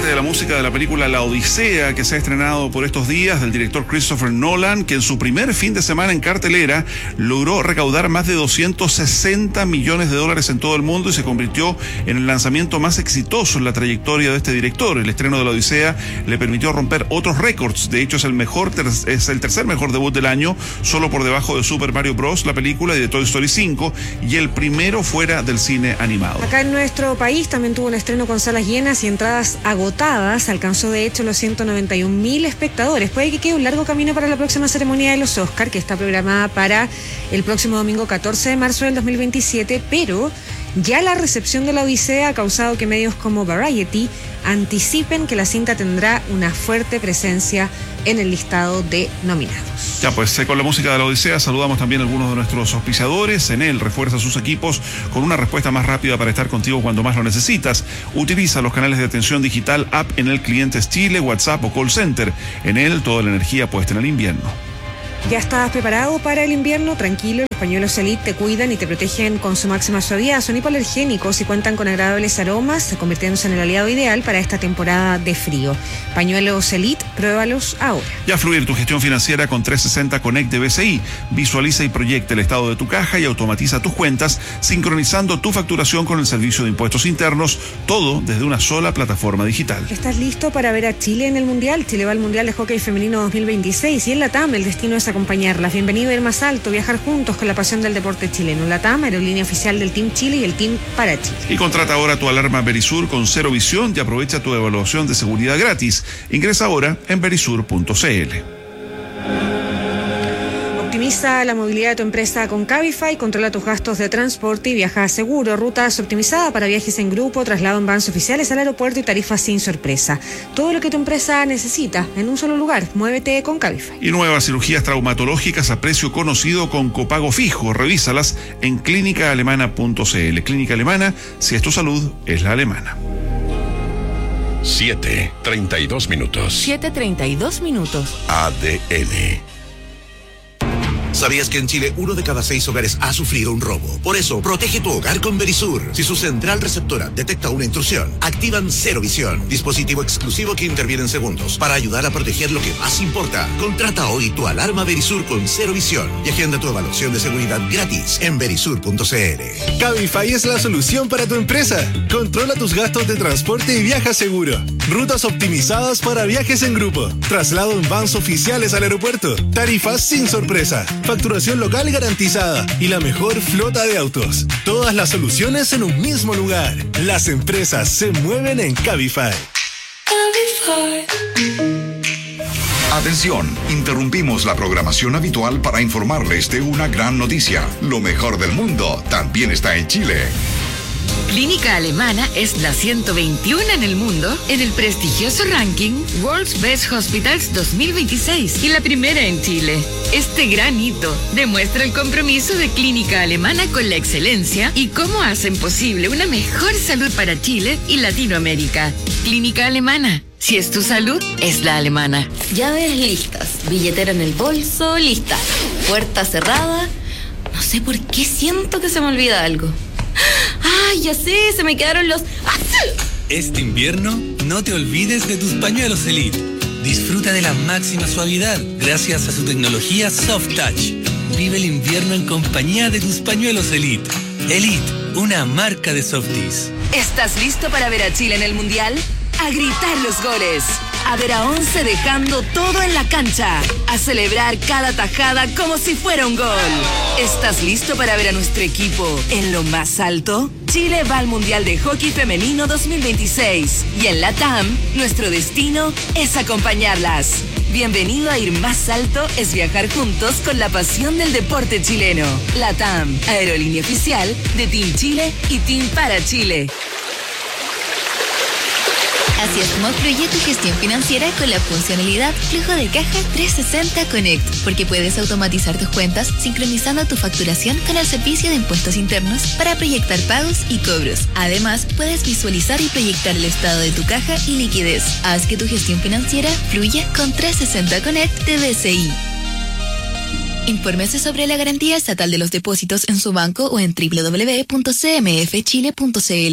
parte de la música de la película La Odisea, que se ha estrenado por estos días, del director Christopher Nolan, que en su primer fin de semana en cartelera logró recaudar más de $260 millones en todo el mundo y se convirtió en el lanzamiento más exitoso en la trayectoria de este director. El estreno de La Odisea le permitió romper otros récords. De hecho, es el tercer mejor debut del año, solo por debajo de Super Mario Bros., la película, y de Toy Story 5, y el primero fuera del cine animado. Acá en nuestro país también tuvo un estreno con salas llenas y entradas agotadas. Alcanzó de hecho los 191.000 espectadores. Puede que quede un largo camino para la próxima ceremonia de los Oscar, que está programada para el próximo domingo 14 de marzo del 2027, pero ya la recepción de La Odisea ha causado que medios como Variety anticipen que la cinta tendrá una fuerte presencia en el listado de nominados. Ya, pues con la música de La Odisea saludamos también a algunos de nuestros auspiciadores. Enel refuerza sus equipos con una respuesta más rápida para estar contigo cuando más lo necesitas. Utiliza los canales de atención digital App Enel Clientes Chile, WhatsApp o Call Center. Enel, toda la energía puesta en el invierno. ¿Ya estás preparado para el invierno? Tranquilo, los pañuelos Elite te cuidan y te protegen con su máxima suavidad. Son hipoalergénicos y cuentan con agradables aromas, convirtiéndose en el aliado ideal para esta temporada de frío. Pañuelos Elite, pruébalos ahora. Ya fluir tu gestión financiera con 360 Connect de BCI. Visualiza y proyecta el estado de tu caja y automatiza tus cuentas, sincronizando tu facturación con el servicio de impuestos internos, todo desde una sola plataforma digital. ¿Estás listo para ver a Chile en el Mundial? Chile va al Mundial de Hockey Femenino 2026 y en LATAM el destino es acompañarlas. Bienvenido a ir más alto, viajar juntos con la pasión del deporte chileno. LATAM, aerolínea oficial del Team Chile y el Team para Chile. Y contrata ahora tu alarma Verisur con cero visión y aprovecha tu evaluación de seguridad gratis. Ingresa ahora en verisur.cl. Optimiza la movilidad de tu empresa con Cabify, controla tus gastos de transporte y viaja seguro. Rutas optimizadas para viajes en grupo, traslado en vans oficiales al aeropuerto y tarifas sin sorpresa. Todo lo que tu empresa necesita en un solo lugar. Muévete con Cabify. Y nuevas cirugías traumatológicas a precio conocido con copago fijo. Revísalas en clínicaalemana.cl. Clínica Alemana, si es tu salud, es la alemana. 7:32. 7:32. ADN. ¿Sabías que en Chile 1 de cada 6 hogares ha sufrido un robo? Por eso, protege tu hogar con Verisur. Si su central receptora detecta una intrusión, activan Cero Visión, dispositivo exclusivo que interviene en segundos para ayudar a proteger lo que más importa. Contrata hoy tu alarma Verisur con Cero Visión y agenda tu evaluación de seguridad gratis en verisur.cl. Cabify es la solución para tu empresa. Controla tus gastos de transporte y viaja seguro. Rutas optimizadas para viajes en grupo. Traslado en vans oficiales al aeropuerto. Tarifas sin sorpresa. Facturación local garantizada y la mejor flota de autos. Todas las soluciones en un mismo lugar. Las empresas se mueven en Cabify. Atención, interrumpimos la programación habitual para informarles de una gran noticia. Lo mejor del mundo también está en Chile. Clínica Alemana es la 121 en el mundo en el prestigioso ranking World's Best Hospitals 2026 y la primera en Chile. Este gran hito demuestra el compromiso de Clínica Alemana con la excelencia y cómo hacen posible una mejor salud para Chile y Latinoamérica. Clínica Alemana. Si es tu salud, es la alemana. Llaves listas, billetera en el bolso, lista. Puerta cerrada. No sé por qué siento que se me olvida algo. ¡Ay, ya sé! Se me quedaron los... Este invierno, no te olvides de tus pañuelos Elite. Disfruta de la máxima suavidad gracias a su tecnología Soft Touch. Vive el invierno en compañía de tus pañuelos Elite. Elite, una marca de Softies. ¿Estás listo para ver a Chile en el Mundial? A gritar los goles, a ver a 11 dejando todo en la cancha, a celebrar cada tajada como si fuera un gol. ¿Estás listo para ver a nuestro equipo en lo más alto? Chile va al Mundial de Hockey Femenino 2026 y en LATAM, nuestro destino es acompañarlas. Bienvenido a Ir Más Alto es viajar juntos con la pasión del deporte chileno. LATAM, aerolínea oficial de Team Chile y Team para Chile. Así es como fluye tu gestión financiera con la funcionalidad Flujo de Caja 360 Connect, porque puedes automatizar tus cuentas sincronizando tu facturación con el servicio de impuestos internos para proyectar pagos y cobros. Además, puedes visualizar y proyectar el estado de tu caja y liquidez. Haz que tu gestión financiera fluya con 360 Connect de BCI. Infórmese sobre la garantía estatal de los depósitos en su banco o en www.cmfchile.cl.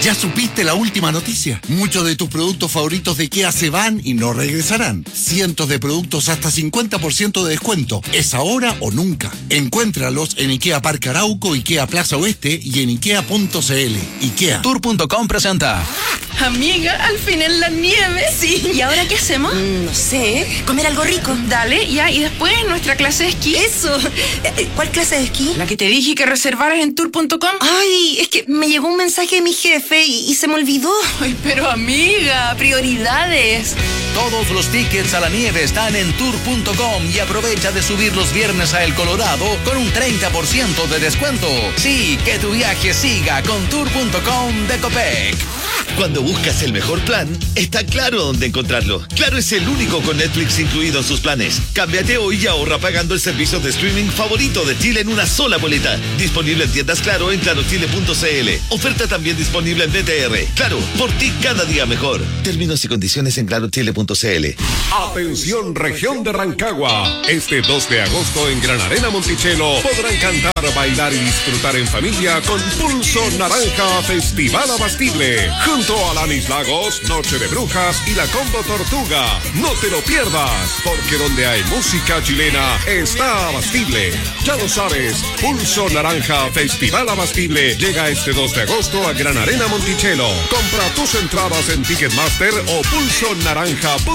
¿Ya supiste la última noticia? Muchos de tus productos favoritos de IKEA se van y no regresarán. Cientos de productos hasta 50% de descuento. ¿Es ahora o nunca? Encuéntralos en IKEA Parque Arauco, IKEA Plaza Oeste y en IKEA.cl. IKEA. Tour.com presenta. Amiga, al final la nieve. Sí, ¿y ahora qué hacemos? No sé, comer algo rico. Dale, ya, y después nuestra clase de esquí. Eso. ¿Cuál clase de esquí? La que te dije que reservaras en tour.com. Ay, es que me llegó un mensaje de mi jefe y se me olvidó. Ay, pero amiga, prioridades. Todos los tickets a la nieve están en tour.com y aprovecha de subir los viernes a El Colorado con un 30% de descuento. Sí, que tu viaje siga con tour.com de Copec. Cuando buscas el mejor plan, está Claro dónde encontrarlo. Claro es el único con Netflix incluido en sus planes. Cámbiate hoy y ahorra pagando el servicio de streaming favorito de Chile en una sola boleta. Disponible en tiendas Claro en clarochile.cl. Oferta también disponible en BTR. Claro, por ti cada día mejor. Términos y condiciones en clarochile.cl. Atención, región de Rancagua. Este 2 de agosto en Gran Arena Monticello podrán cantar, bailar y disfrutar en familia con Pulso Naranja Festival Abastible. Junto a Lanis Lagos, Noche de Brujas y la Combo Tortuga. No te lo pierdas, porque donde hay música chilena está Abastible. Ya lo sabes, Pulso Naranja Festival Abastible llega este 2 de agosto a Gran Arena Monticello. Compra tus entradas en Ticketmaster o pulsonaranja.cl.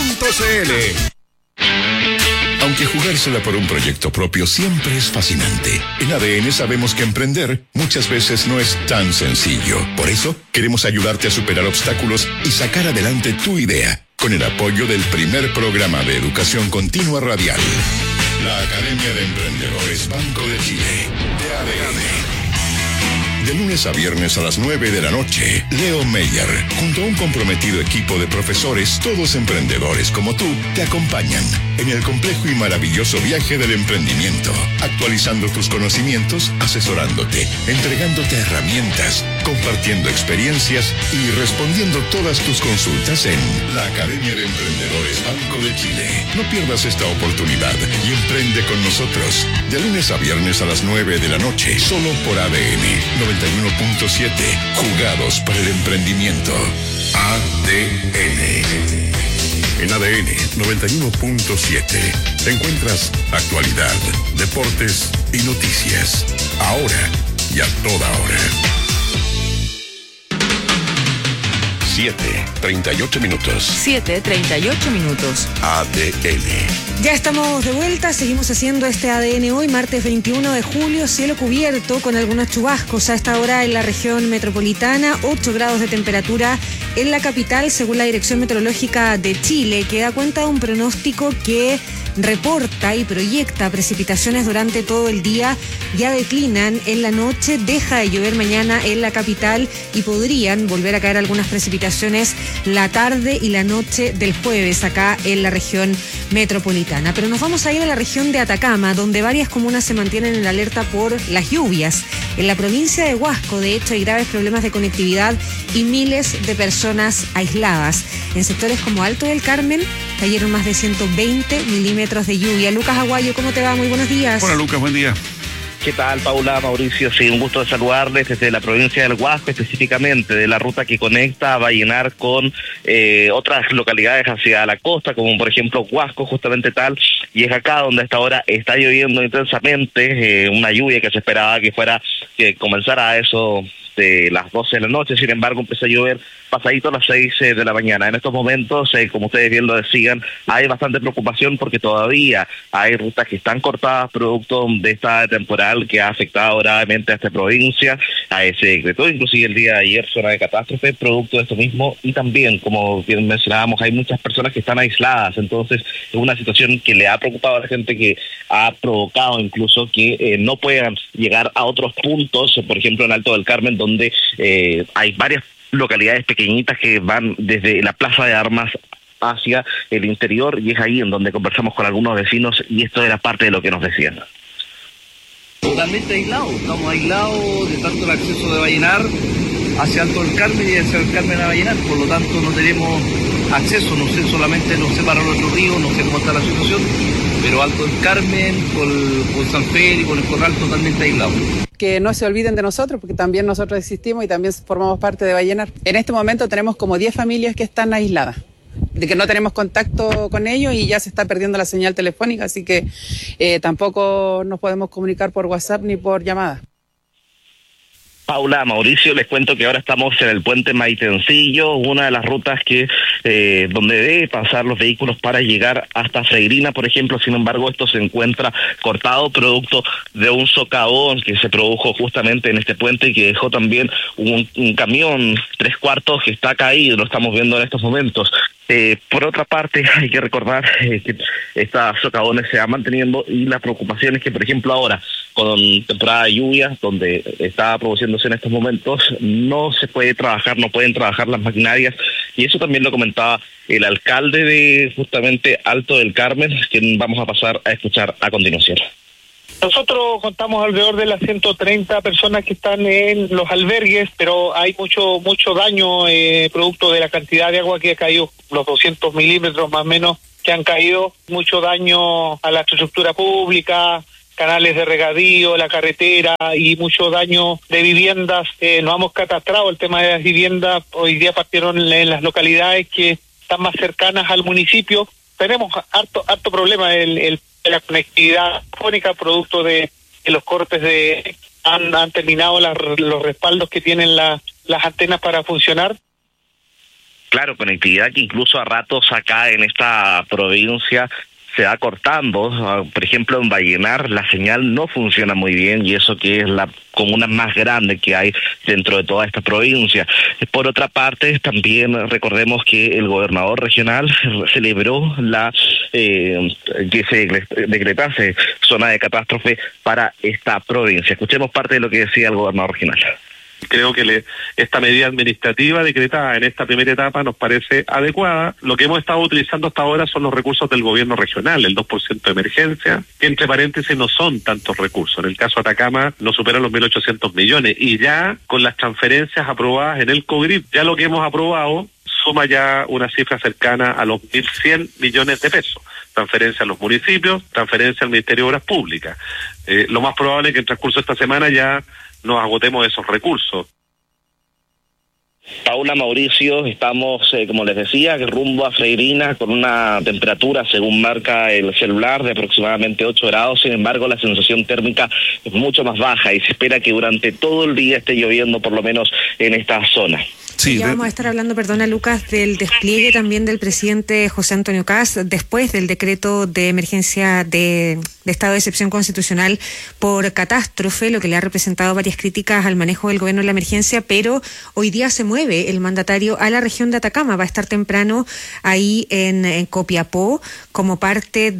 Aunque jugársela por un proyecto propio siempre es fascinante, en ADN sabemos que emprender muchas veces no es tan sencillo. Por eso, queremos ayudarte a superar obstáculos y sacar adelante tu idea, con el apoyo del primer programa de educación continua radial, la Academia de Emprendedores Banco de Chile, de ADN. De lunes a viernes a las 9 de la noche, Leo Meyer, junto a un comprometido equipo de profesores, todos emprendedores como tú, te acompañan en el complejo y maravilloso viaje del emprendimiento, actualizando tus conocimientos, asesorándote, entregándote herramientas, compartiendo experiencias y respondiendo todas tus consultas en la Academia de Emprendedores Banco de Chile. No pierdas esta oportunidad y emprende con nosotros. De lunes a viernes a las 9 de la noche, solo por ADN 91.7, jugados para el emprendimiento. ADN. En ADN 91.7 encuentras actualidad, deportes y noticias. Ahora y a toda hora. 7:38 minutos. 7:38 minutos. ADN. Ya estamos de vuelta, seguimos haciendo este ADN hoy, martes 21 de julio, cielo cubierto con algunos chubascos a esta hora en la región metropolitana, 8 grados de temperatura en la capital, según la Dirección Meteorológica de Chile, que da cuenta de un pronóstico que reporta y proyecta precipitaciones durante todo el día, ya declinan en la noche, deja de llover mañana en la capital y podrían volver a caer algunas precipitaciones la tarde y la noche del jueves acá en la región metropolitana. Pero nos vamos a ir a la región de Atacama, donde varias comunas se mantienen en alerta por las lluvias. En la provincia de Huasco, de hecho, hay graves problemas de conectividad y miles de personas aisladas. En sectores como Alto del Carmen cayeron más de 120 milímetros de lluvia. Lucas Aguayo, ¿cómo te va? Muy buenos días. Hola Lucas, buen día. ¿Qué tal, Paula, Mauricio? Sí, un gusto de saludarles desde la provincia del Huasco, específicamente de la ruta que conecta a Vallenar con otras localidades hacia la costa, como por ejemplo Huasco, justamente tal, y es acá donde a esta hora está lloviendo intensamente, una lluvia que se esperaba que comenzara a eso de las 12 de la noche, sin embargo empezó a llover pasadito a las 6 de la mañana. En estos momentos, como ustedes bien lo decían, hay bastante preocupación porque todavía hay rutas que están cortadas producto de esta temporal que ha afectado gravemente a esta provincia. Se decretó inclusive el día de ayer zona de catástrofe producto de esto mismo, y también, como bien mencionábamos, hay muchas personas que están aisladas, entonces es una situación que le ha preocupado a la gente, que ha provocado incluso que no puedan llegar a otros puntos, por ejemplo en Alto del Carmen, donde hay varias localidades pequeñitas que van desde la Plaza de Armas hacia el interior, y es ahí en donde conversamos con algunos vecinos y esto era parte de lo que nos decían. Totalmente aislados, estamos aislados de tanto el acceso de Vallenar hacia Alto del Carmen y hacia el Carmen a Vallenar, por lo tanto no tenemos acceso, no sé, solamente nos separa nuestro río, no sé cómo está la situación, pero Alto del Carmen, con San Fer y con el Corral totalmente aislado. que no se olviden de nosotros, porque también nosotros existimos y también formamos parte de Vallenar. En este momento tenemos como 10 familias que están aisladas, de que no tenemos contacto con ellos y ya se está perdiendo la señal telefónica, así que tampoco nos podemos comunicar por WhatsApp ni por llamada. Paula, Mauricio, les cuento que ahora estamos en el puente Maitencillo, una de las rutas que donde debe pasar los vehículos para llegar hasta Freirina, por ejemplo. Sin embargo, esto se encuentra cortado producto de un socavón que se produjo justamente en este puente y que dejó también un camión 3/4 que está caído, lo estamos viendo en estos momentos. Por otra parte, hay que recordar que estas socavones se van manteniendo y la preocupación es que, por ejemplo, ahora, con temporada de lluvias, donde está produciéndose en estos momentos, no se puede trabajar, no pueden trabajar las maquinarias, y eso también lo comentaba el alcalde de justamente Alto del Carmen, quien vamos a pasar a escuchar a continuación. Nosotros contamos alrededor de las 130 personas que están en los albergues, pero hay mucho daño producto de la cantidad de agua que ha caído, los 200 milímetros más o menos que han caído, mucho daño a la estructura pública, canales de regadío, la carretera y mucho daño de viviendas. Nos hemos catastrado el tema de las viviendas, hoy día partieron en las localidades que están más cercanas al municipio. Tenemos harto problema de la conectividad telefónica, producto de los cortes han terminado los respaldos que tienen las antenas para funcionar. Claro, conectividad que incluso a ratos acá en esta provincia se va cortando. Por ejemplo, en Vallenar la señal no funciona muy bien, y eso que es la comuna más grande que hay dentro de toda esta provincia. Por otra parte, también recordemos que el gobernador regional celebró que se decretase zona de catástrofe para esta provincia. Escuchemos parte de lo que decía el gobernador regional. Creo que esta medida administrativa decretada en esta primera etapa nos parece adecuada. Lo que hemos estado utilizando hasta ahora son los recursos del gobierno regional, el 2% de emergencia, que entre paréntesis no son tantos recursos. En el caso de Atacama no superan los 1.800 millones, y ya con las transferencias aprobadas en el COGRIP, ya lo que hemos aprobado suma ya una cifra cercana a los 1.100 millones de pesos. Transferencia a los municipios, transferencia al Ministerio de Obras Públicas. Lo más probable es que en el transcurso de esta semana ya nos agotemos esos recursos. Paula, Mauricio, estamos, como les decía, rumbo a Freirina con una temperatura, según marca el celular, de aproximadamente 8 grados. Sin embargo, la sensación térmica es mucho más baja y se espera que durante todo el día esté lloviendo, por lo menos en esta zona. Sí, ya vamos a estar hablando, perdona Lucas, del despliegue también del presidente José Antonio Kast después del decreto de emergencia de estado de excepción constitucional por catástrofe, lo que le ha representado varias críticas al manejo del gobierno de la emergencia, pero hoy día se mueve el mandatario a la región de Atacama, va a estar temprano ahí en Copiapó como parte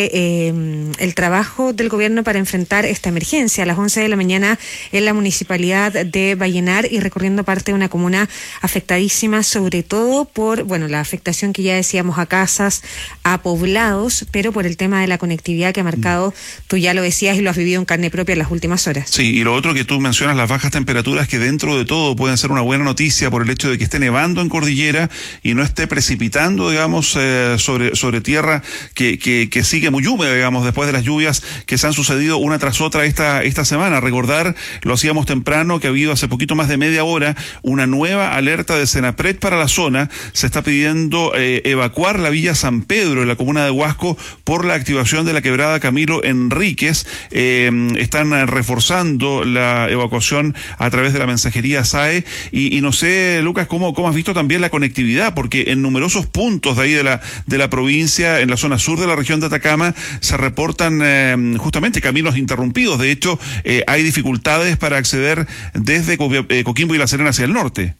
de el trabajo del gobierno para enfrentar esta emergencia. A las 11 de la mañana en la municipalidad de Vallenar y recorriendo parte de una comuna afectadísima, sobre todo por, la afectación que ya decíamos a casas, a poblados, pero por el tema de la conectividad que ha marcado, tú ya lo decías y lo has vivido en carne propia en las últimas horas. Sí, y lo otro que tú mencionas, las bajas temperaturas, que dentro de todo pueden ser una buena noticia por el hecho de que esté nevando en cordillera y no esté precipitando, digamos, sobre tierra que sigue muy húmeda, digamos, después de las lluvias que se han sucedido una tras otra esta semana. Recordar, lo hacíamos temprano, que ha habido hace poquito más de media hora una nueva alerta de Senapred para la zona. Se está pidiendo evacuar la Villa San Pedro en la comuna de Huasco por la activación de la quebrada Camilo Enríquez. Están reforzando la evacuación a través de la mensajería SAE y no sé, Lucas, cómo has visto también la conectividad, porque en numerosos puntos de ahí de la provincia, en la zona sur de la región de Atacama, se reportan justamente caminos interrumpidos. De hecho, hay dificultades para acceder desde Coquimbo y La Serena hacia el norte.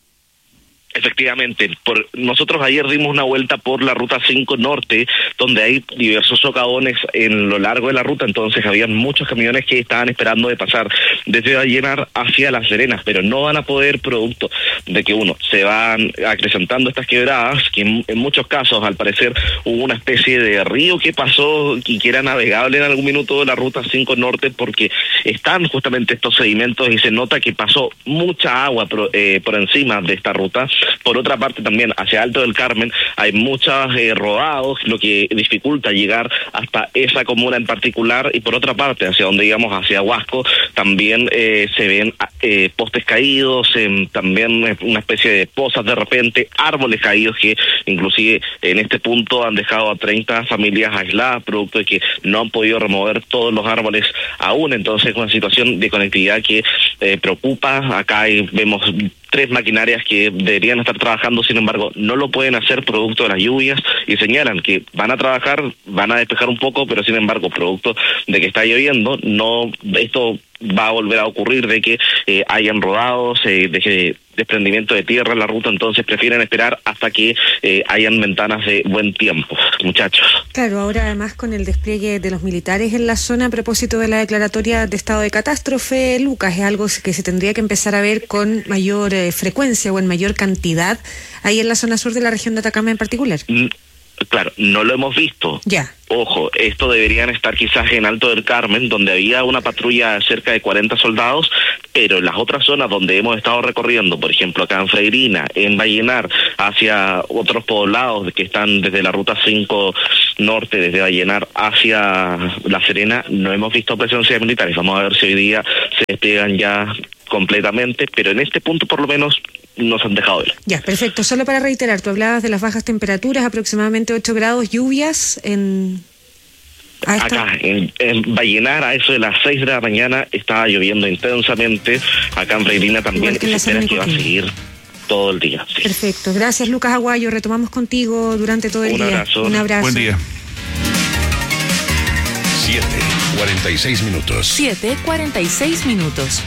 Efectivamente, nosotros ayer dimos una vuelta por la ruta 5 norte, donde hay diversos socavones en lo largo de la ruta, entonces había muchos camiones que estaban esperando de pasar desde Vallenar hacia Las Serenas, pero no van a poder, producto de que se van acrecentando estas quebradas, que en muchos casos al parecer hubo una especie de río que pasó y que era navegable en algún minuto de la ruta 5 norte, porque están justamente estos sedimentos y se nota que pasó mucha agua por encima de esta ruta. Por otra parte también hacia Alto del Carmen hay muchos rodados, lo que dificulta llegar hasta esa comuna en particular, y por otra parte hacia donde digamos hacia Huasco también se ven postes caídos, también una especie de pozas de repente, árboles caídos que inclusive en este punto han dejado a 30 familias aisladas, producto de que no han podido remover todos los árboles aún. Entonces es una situación de conectividad que preocupa. Acá vemos 3 maquinarias que deberían estar trabajando, sin embargo no lo pueden hacer producto de las lluvias, y señalan que van a trabajar, van a despejar un poco, pero sin embargo producto de que está lloviendo, no, esto va a volver a ocurrir, de que hayan rodados, de que desprendimiento de tierra en la ruta, entonces prefieren esperar hasta que hayan ventanas de buen tiempo, muchachos. Claro, ahora además con el despliegue de los militares en la zona a propósito de la declaratoria de estado de catástrofe, Lucas, es algo que se tendría que empezar a ver con mayor frecuencia o en mayor cantidad ahí en la zona sur de la región de Atacama en particular. Claro, no lo hemos visto. Ya. Ojo, esto deberían estar quizás en Alto del Carmen, donde había una patrulla de cerca de 40 soldados, pero en las otras zonas donde hemos estado recorriendo, por ejemplo acá en Freirina, en Vallenar, hacia otros poblados que están desde la ruta 5 norte, desde Vallenar hacia La Serena, no hemos visto presencia de militares. Vamos a ver si hoy día se despliegan ya completamente, pero en este punto por lo menos nos han dejado ver. Ya, perfecto. Solo para reiterar, tú hablabas de las bajas temperaturas, aproximadamente 8 grados, lluvias Acá en Vallenar a eso de las 6 de la mañana estaba lloviendo intensamente, acá en Freirina también, se espera que va a seguir todo el día. Sí. Perfecto. Gracias, Lucas Aguayo. Retomamos contigo durante todo el día. Un abrazo. Buen día. 7:46 minutos. 7:46 minutos.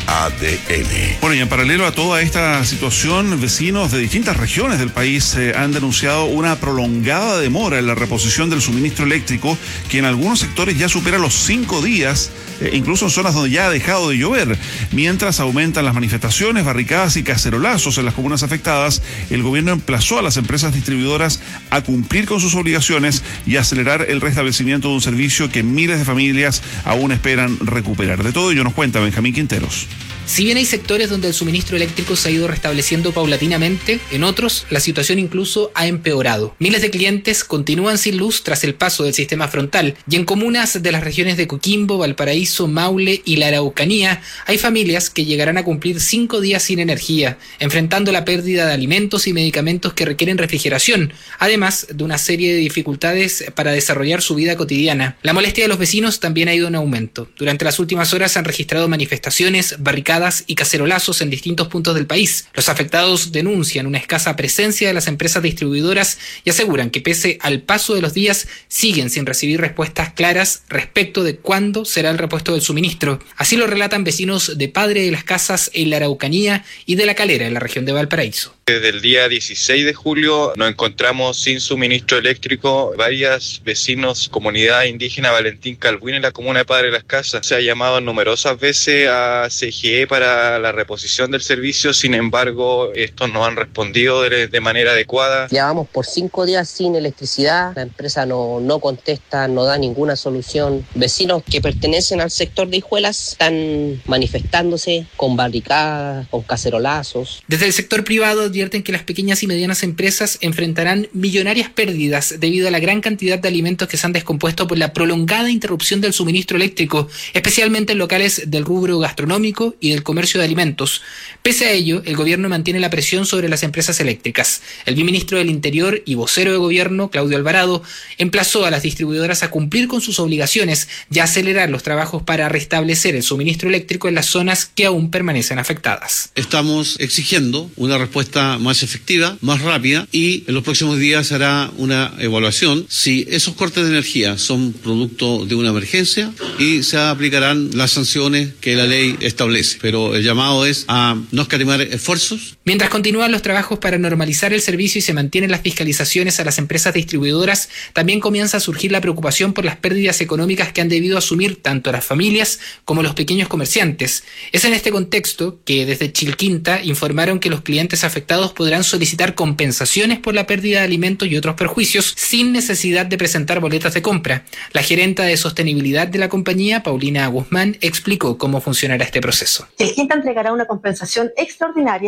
ADN. Bueno, y en paralelo a toda esta situación, vecinos de distintas regiones del país han denunciado una prolongada demora en la reposición del suministro eléctrico, que en algunos sectores ya supera los 5 días, incluso en zonas donde ya ha dejado de llover. Mientras aumentan las manifestaciones, barricadas y cacerolazos en las comunas afectadas, el gobierno emplazó a las empresas distribuidoras a cumplir con sus obligaciones y acelerar el restablecimiento de un servicio que miles de familias aún esperan recuperar. De todo ello nos cuenta Benjamín Quinteros. Si bien hay sectores donde el suministro eléctrico se ha ido restableciendo paulatinamente, en otros la situación incluso ha empeorado. Miles de clientes continúan sin luz tras el paso del sistema frontal, y en comunas de las regiones de Coquimbo, Valparaíso, Maule y la Araucanía hay familias que llegarán a cumplir 5 días sin energía, enfrentando la pérdida de alimentos y medicamentos que requieren refrigeración, además de una serie de dificultades para desarrollar su vida cotidiana. La molestia de los vecinos también ha ido en aumento. Durante las últimas horas se han registrado manifestaciones, barricadas y cacerolazos en distintos puntos del país. Los afectados denuncian una escasa presencia de las empresas distribuidoras y aseguran que pese al paso de los días siguen sin recibir respuestas claras respecto de cuándo será el repuesto del suministro. Así lo relatan vecinos de Padre de las Casas en la Araucanía y de La Calera en la región de Valparaíso. Desde el día 16 de julio nos encontramos sin suministro eléctrico. Varios vecinos, comunidad indígena Valentín Calbuín en la comuna de Padre de las Casas, se ha llamado numerosas veces a CGE para la reposición del servicio, sin embargo estos no han respondido de manera adecuada. Llevamos por 5 días sin electricidad, la empresa no contesta, no da ninguna solución. Vecinos que pertenecen al sector de Hijuelas están manifestándose con barricadas, con cacerolazos. Desde el sector privado advierten que las pequeñas y medianas empresas enfrentarán millonarias pérdidas debido a la gran cantidad de alimentos que se han descompuesto por la prolongada interrupción del suministro eléctrico, especialmente en locales del rubro gastronómico y del comercio de alimentos. Pese a ello, el gobierno mantiene la presión sobre las empresas eléctricas. El viceministro del Interior y vocero de gobierno, Claudio Alvarado, emplazó a las distribuidoras a cumplir con sus obligaciones y a acelerar los trabajos para restablecer el suministro eléctrico en las zonas que aún permanecen afectadas. Estamos exigiendo una respuesta más efectiva, más rápida, y en los próximos días hará una evaluación si esos cortes de energía son producto de una emergencia y se aplicarán las sanciones que la ley establece. Pero el llamado es a no escatimar esfuerzos. Mientras continúan los trabajos para normalizar el servicio y se mantienen las fiscalizaciones a las empresas distribuidoras, también comienza a surgir la preocupación por las pérdidas económicas que han debido asumir tanto las familias como los pequeños comerciantes. Es en este contexto que desde Chilquinta informaron que los clientes afectados podrán solicitar compensaciones por la pérdida de alimentos y otros perjuicios sin necesidad de presentar boletas de compra. La gerenta de sostenibilidad de la compañía, Paulina Guzmán, explicó cómo funcionará este proceso. Chilquinta entregará una compensación extraordinaria desde los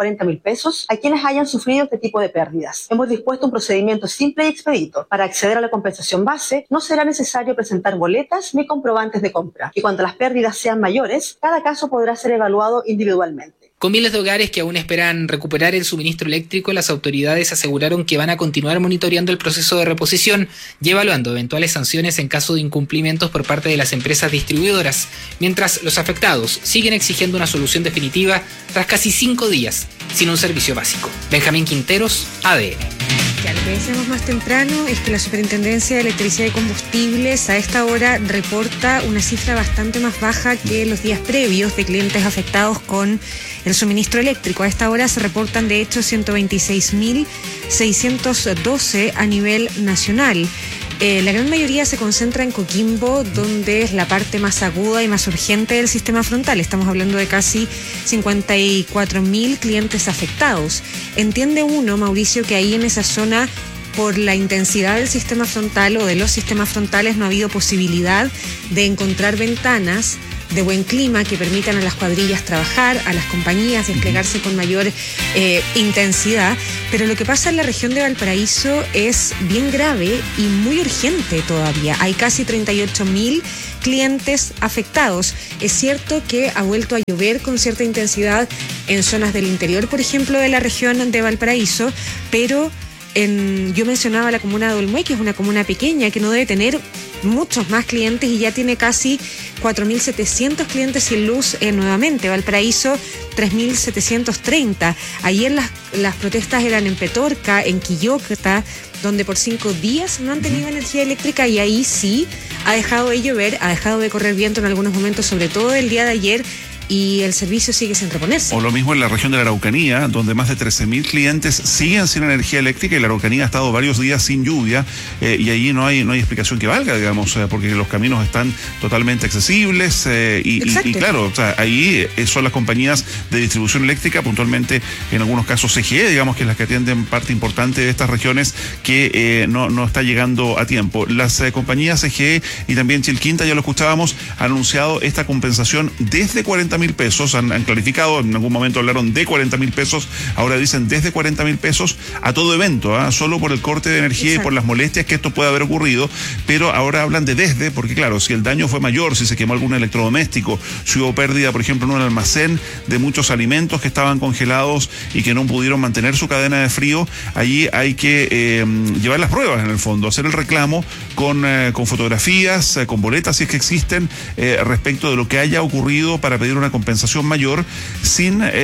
240.000 pesos a quienes hayan sufrido este tipo de pérdidas. Hemos dispuesto un procedimiento simple y expedito. Para acceder a la compensación base, no será necesario presentar boletas ni comprobantes de compra. Y cuando las pérdidas sean mayores, cada caso podrá ser evaluado individualmente. Con miles de hogares que aún esperan recuperar el suministro eléctrico, las autoridades aseguraron que van a continuar monitoreando el proceso de reposición y evaluando eventuales sanciones en caso de incumplimientos por parte de las empresas distribuidoras, mientras los afectados siguen exigiendo una solución definitiva tras casi 5 días sin un servicio básico. Benjamín Quinteros, ADN. Ya, lo que decíamos más temprano es que la Superintendencia de Electricidad y Combustibles a esta hora reporta una cifra bastante más baja que los días previos de clientes afectados con el suministro eléctrico. A esta hora se reportan de hecho 126.612 a nivel nacional. La gran mayoría se concentra en Coquimbo, donde es la parte más aguda y más urgente del sistema frontal. Estamos hablando de casi 54.000 clientes afectados. Entiende uno, Mauricio, que ahí en esa zona, por la intensidad del sistema frontal o de los sistemas frontales, no ha habido posibilidad de encontrar ventanas de buen clima que permitan a las cuadrillas trabajar, a las compañías desplegarse con mayor intensidad. Pero lo que pasa en la región de Valparaíso es bien grave y muy urgente todavía. Hay casi 38.000 clientes afectados. Es cierto que ha vuelto a llover con cierta intensidad en zonas del interior, por ejemplo, de la región de Valparaíso, pero yo mencionaba la comuna de Olmué, que es una comuna pequeña que no debe tener muchos más clientes y ya tiene casi 4.700 clientes sin luz nuevamente. Valparaíso, 3.730. Ayer las protestas eran en Petorca, en Quillota, donde por 5 días no han tenido energía eléctrica, y ahí sí ha dejado de llover, ha dejado de correr viento en algunos momentos, sobre todo el día de ayer, y el servicio sigue sin reponerse. O lo mismo en la región de la Araucanía, donde más de 13.000 clientes siguen sin energía eléctrica, y la Araucanía ha estado varios días sin lluvia, y allí no hay explicación que valga, digamos, porque los caminos están totalmente accesibles, y claro, o sea, ahí son las compañías de distribución eléctrica, puntualmente en algunos casos CGE, digamos, que es las que atienden parte importante de estas regiones, que no está llegando a tiempo. Las compañías CGE y también Chilquinta, ya lo escuchábamos, han anunciado esta compensación desde 40.000 pesos, han clarificado, en algún momento hablaron de 40.000 pesos, ahora dicen desde 40.000 pesos a todo evento, solo por el corte de energía. Exacto. Y por las molestias que esto puede haber ocurrido, pero ahora hablan de desde, porque claro, si el daño fue mayor, si se quemó algún electrodoméstico, si hubo pérdida, por ejemplo, en un almacén de muchos alimentos que estaban congelados y que no pudieron mantener su cadena de frío, allí hay que llevar las pruebas en el fondo, hacer el reclamo con fotografías, con boletas si es que existen, respecto de lo que haya ocurrido, para pedir una compensación mayor sin, y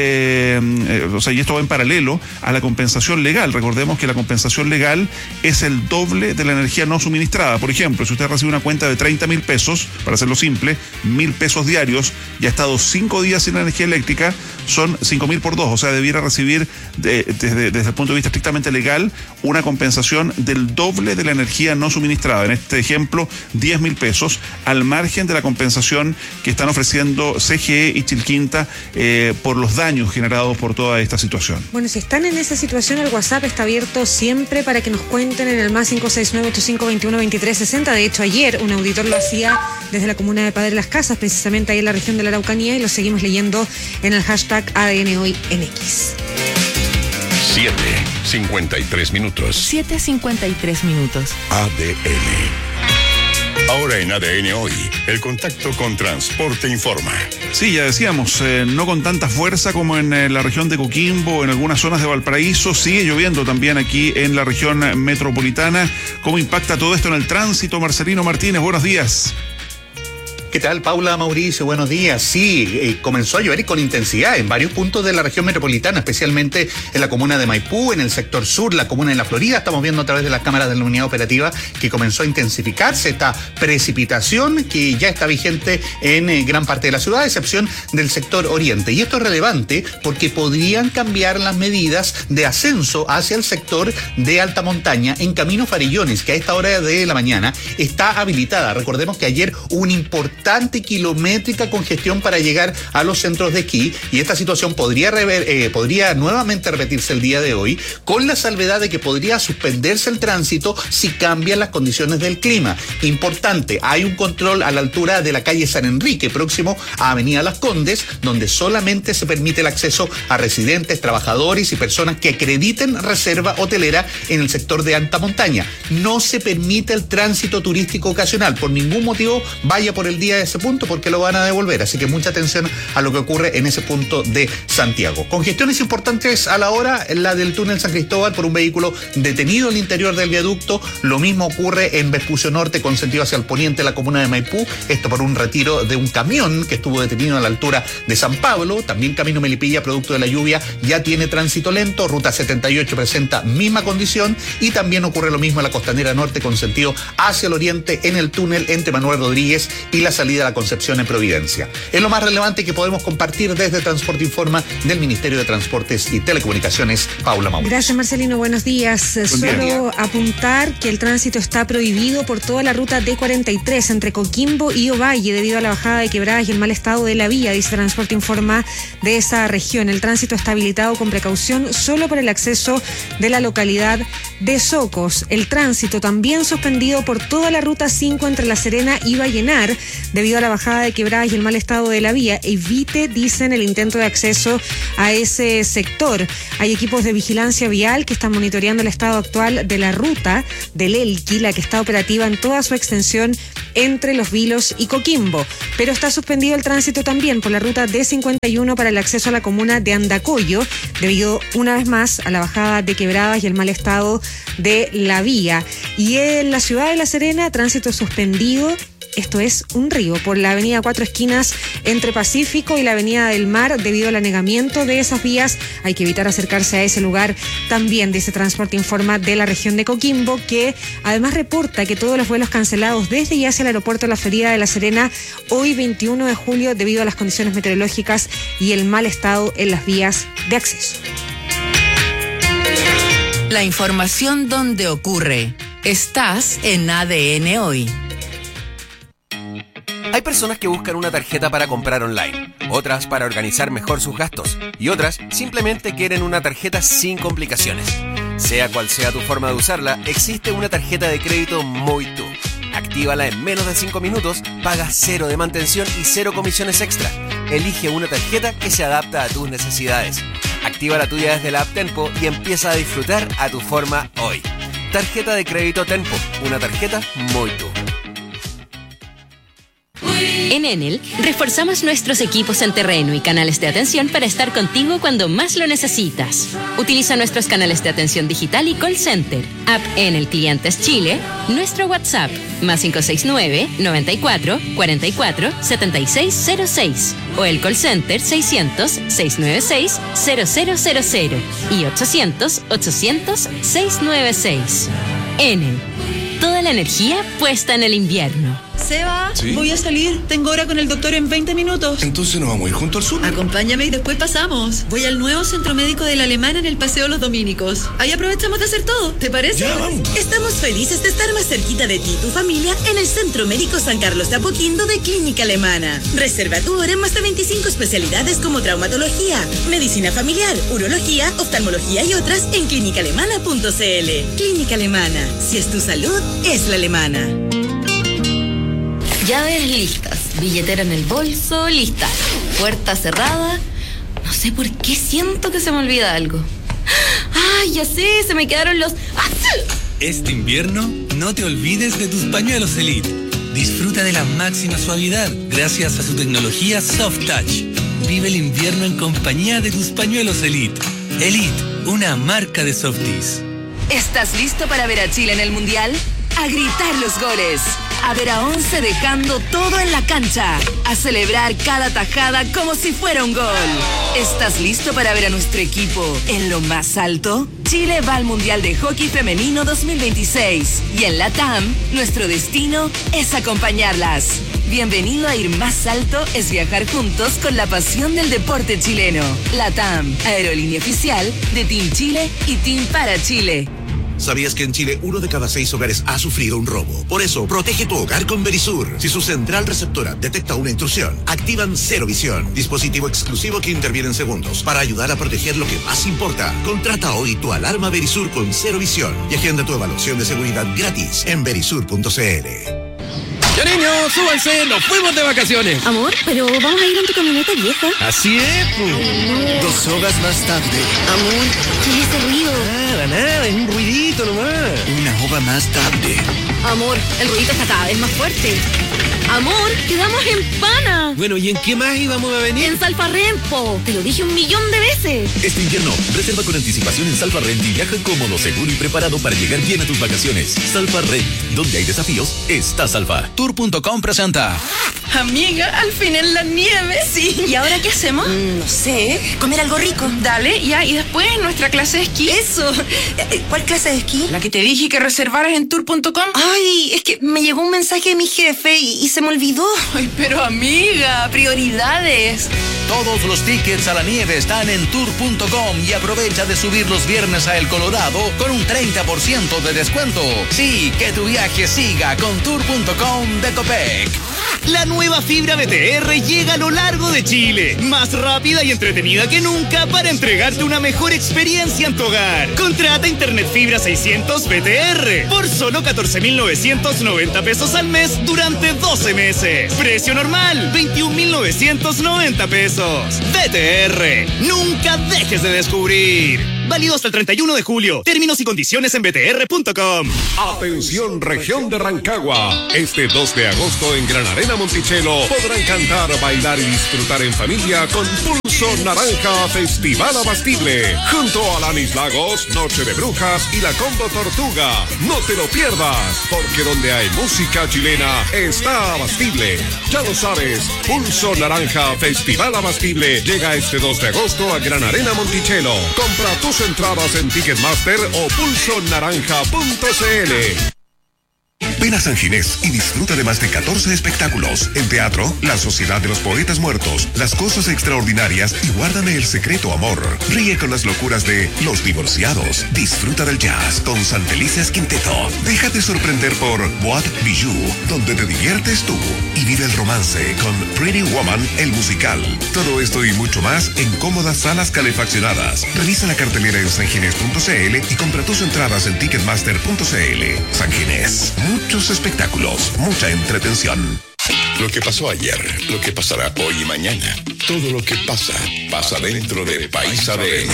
esto va en paralelo a la compensación legal. Recordemos que la compensación legal es el doble de la energía no suministrada. Por ejemplo, si usted recibe una cuenta de 30.000 pesos, para hacerlo simple, 1.000 pesos diarios, y ha estado 5 días sin energía eléctrica, son 5.000 por 2, o sea, debiera recibir desde el punto de vista estrictamente legal una compensación del doble de la energía no suministrada. En este ejemplo, 10.000 pesos, al margen de la compensación que están ofreciendo CGE y Chilquinta por los daños generados por toda esta situación. Bueno, si están en esa situación, el WhatsApp está abierto siempre para que nos cuenten en el más 569-8521-2360. De hecho, ayer un auditor lo hacía desde la comuna de Padre Las Casas, precisamente ahí en la región de la Araucanía, y lo seguimos leyendo en el hashtag ADN Hoy en X. 7:53 minutos. 7:53 minutos. ADN. Ahora en ADN Hoy, el contacto con Transporte Informa. Sí, ya decíamos, no con tanta fuerza como en la región de Coquimbo, en algunas zonas de Valparaíso. Sigue lloviendo también aquí en la región metropolitana. ¿Cómo impacta todo esto en el tránsito? Marcelino Martínez, buenos días. ¿Qué tal, Paula, Mauricio? Buenos días. Sí, comenzó a llover y con intensidad en varios puntos de la región metropolitana, especialmente en la comuna de Maipú, en el sector sur, la comuna de La Florida. Estamos viendo a través de las cámaras de la unidad operativa que comenzó a intensificarse esta precipitación que ya está vigente en gran parte de la ciudad, a excepción del sector oriente. Y esto es relevante porque podrían cambiar las medidas de ascenso hacia el sector de alta montaña en Camino Farillones, que a esta hora de la mañana está habilitada. Recordemos que ayer hubo un importante constante y kilométrica congestión para llegar a los centros de esquí, y esta situación podría nuevamente repetirse el día de hoy, con la salvedad de que podría suspenderse el tránsito si cambian las condiciones del clima. Importante, hay un control a la altura de la calle San Enrique, próximo a Avenida Las Condes, donde solamente se permite el acceso a residentes, trabajadores y personas que acrediten reserva hotelera en el sector de alta montaña. No se permite el tránsito turístico ocasional. Por ningún motivo vaya por el día de ese punto, porque lo van a devolver. Así que mucha atención a lo que ocurre en ese punto de Santiago. Congestiones importantes a la hora, la del túnel San Cristóbal por un vehículo detenido en el interior del viaducto. Lo mismo ocurre en Vespucio Norte con sentido hacia el poniente de la comuna de Maipú. Esto por un retiro de un camión que estuvo detenido a la altura de San Pablo. También camino Melipilla, producto de la lluvia, ya tiene tránsito lento. Ruta 78 presenta misma condición, y también ocurre lo mismo en la Costanera Norte con sentido hacia el oriente en el túnel entre Manuel Rodríguez y la salida a la Concepción en Providencia. Es lo más relevante que podemos compartir desde Transporte Informa del Ministerio de Transportes y Telecomunicaciones. Paula Mauricio. Gracias, Marcelino. Buenos días. Solo apuntar que el tránsito está prohibido por toda la ruta D43 entre Coquimbo y Ovalle debido a la bajada de quebradas y el mal estado de la vía, dice Transporte Informa de esa región. El tránsito está habilitado con precaución solo por el acceso de la localidad de Socos. El tránsito también suspendido por toda la ruta 5 entre La Serena y Vallenar debido a la bajada de quebradas y el mal estado de la vía. Evite, dicen, el intento de acceso a ese sector. Hay equipos de vigilancia vial que están monitoreando el estado actual de la ruta del Elqui, la que está operativa en toda su extensión entre Los Vilos y Coquimbo. Pero está suspendido el tránsito también por la ruta D51 para el acceso a la comuna de Andacollo, debido una vez más a la bajada de quebradas y el mal estado de la vía. Y en la ciudad de La Serena, tránsito suspendido. Esto es un río por la avenida Cuatro Esquinas entre Pacífico y la avenida del Mar debido al anegamiento de esas vías. Hay que evitar acercarse a ese lugar también, dice Transporte Informa de la región de Coquimbo, que además reporta que todos los vuelos cancelados desde y hacia el aeropuerto de la Florida de La Serena hoy 21 de julio debido a las condiciones meteorológicas y el mal estado en las vías de acceso. La información donde ocurre. Estás en ADN Hoy. Hay personas que buscan una tarjeta para comprar online, otras para organizar mejor sus gastos y otras simplemente quieren una tarjeta sin complicaciones. Sea cual sea tu forma de usarla, existe una tarjeta de crédito Moitu. Actívala en menos de 5 minutos, paga 0 de mantención y 0 comisiones extra. Elige una tarjeta que se adapta a tus necesidades. Activa la tuya desde la app Tenpo y empieza a disfrutar a tu forma hoy. Tarjeta de crédito Tenpo, una tarjeta Moitu. En Enel, reforzamos nuestros equipos en terreno y canales de atención para estar contigo cuando más lo necesitas. Utiliza nuestros canales de atención digital y call center, app Enel Clientes Chile, nuestro WhatsApp, +569 94 44 7606 o el call center 600 696 0000 y 800 800 696. Enel, toda la energía puesta en el invierno. Seba, ¿sí? Voy a salir. Tengo hora con el doctor en 20 minutos. Entonces nos vamos a ir junto al sur. Acompáñame y después pasamos. Voy al nuevo centro médico de la Alemana en el Paseo Los Dominicos. Ahí aprovechamos de hacer todo. ¿Te parece? Ya, vamos. Estamos felices de estar más cerquita de ti y tu familia en el Centro Médico San Carlos de Apoquindo de Clínica Alemana. Reserva tu hora en más de 25 especialidades como traumatología, medicina familiar, urología, oftalmología y otras en clínicaalemana.cl. Clínica Alemana. Si es tu salud, es la alemana. Llaves listas, billetera en el bolso, lista. Puerta cerrada. No sé por qué siento que se me olvida algo. ¡Ay, ya sé! Se me quedaron los... Este invierno, no te olvides de tus pañuelos Elite. Disfruta de la máxima suavidad gracias a su tecnología Soft Touch. Vive el invierno en compañía de tus pañuelos Elite. Elite, una marca de Softies. ¿Estás listo para ver a Chile en el Mundial? A gritar los goles. A ver a 11 dejando todo en la cancha. A celebrar cada tajada como si fuera un gol. ¿Estás listo para ver a nuestro equipo en lo más alto? Chile va al Mundial de Hockey Femenino 2026. Y en la TAM, nuestro destino es acompañarlas. Bienvenido a Ir Más Alto es viajar juntos con la pasión del deporte chileno. La TAM, aerolínea oficial de Team Chile y Team para Chile. ¿Sabías que en Chile 1 de cada 6 hogares ha sufrido un robo? Por eso, protege tu hogar con Verisur. Si su central receptora detecta una intrusión, activan Cero Visión, dispositivo exclusivo que interviene en segundos para ayudar a proteger lo que más importa. Contrata hoy tu alarma Verisur con Cero Visión y agenda tu evaluación de seguridad gratis en verisur.cl. ¡Ya, niños, súbanse! ¡Nos fuimos de vacaciones! Amor, pero vamos a ir en tu camioneta vieja. Así es, pues. 2 horas más tarde. Amor, ¿qué es ese ruido? Nada, es un ruidito nomás. 1 hora más tarde. Amor, el ruidito está cada vez más fuerte. Amor, quedamos en Pana. Bueno, ¿y en qué más íbamos a venir? En Salfarrent, te lo dije 1.000.000 de veces. Este invierno, reserva con anticipación en Salfarrent y viaja cómodo, seguro y preparado para llegar bien a tus vacaciones. Salfarrent, donde hay desafíos, está Salfa. Tour.com presenta. Amiga, al fin en la nieve. Sí. ¿Y ahora qué hacemos? No sé, comer algo rico. Dale, ya, y después nuestra clase de esquí. Eso. ¿Cuál clase de esquí? La que te dije que reservaras en Tour.com. Ay, es que me llegó un mensaje de mi jefe y se me olvidó. Ay, pero amiga, prioridades. Todos los tickets a la nieve están en Tour.com y aprovecha de subir los viernes a El Colorado con un 30% de descuento. Sí, que tu viaje siga con Tour.com de Copec. La nueva fibra BTR llega a lo largo de Chile, más rápida y entretenida que nunca para entregarte una mejor experiencia en tu hogar. Contrata Internet Fibra 600 BTR por solo 14.990 pesos al mes durante 12 meses. Precio normal, 21.990 pesos. BTR, nunca dejes de descubrir. Válido hasta el 31 de julio. Términos y condiciones en btr.com. Atención, región de Rancagua. Este 2 de agosto en Gran Arena Monticello podrán cantar, bailar y disfrutar en familia con Pulso Naranja Festival Abastible. Junto a Lanis Lagos, Noche de Brujas y la Combo Tortuga. No te lo pierdas, porque donde hay música chilena está Abastible. Ya lo sabes, Pulso Naranja Festival Abastible llega este 2 de agosto a Gran Arena Monticello. Compra tus entradas en Ticketmaster o pulsonaranja.cl. Ven a San Ginés y disfruta de más de 14 espectáculos. En teatro, La Sociedad de los Poetas Muertos, Las Cosas Extraordinarias y Guárdame el Secreto Amor. Ríe con las locuras de Los Divorciados. Disfruta del jazz con San Felices Quinteto. Déjate sorprender por Boîte Bijou, donde te diviertes tú. Y vive el romance con Pretty Woman, el musical. Todo esto y mucho más en cómodas salas calefaccionadas. Revisa la cartelera en sanginés.cl y compra tus entradas en ticketmaster.cl. San Ginés. Muchos espectáculos, mucha entretención. Lo que pasó ayer, lo que pasará hoy y mañana. Todo lo que pasa, pasa dentro de País ADN.